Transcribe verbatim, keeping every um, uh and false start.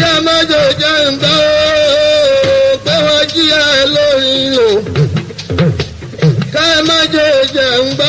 ẹ má jẹ́ jẹ́ ń bá ó pé wọ́n jí ẹ lórí lò. Ká ẹ má jẹ́ jẹ́ ń bá.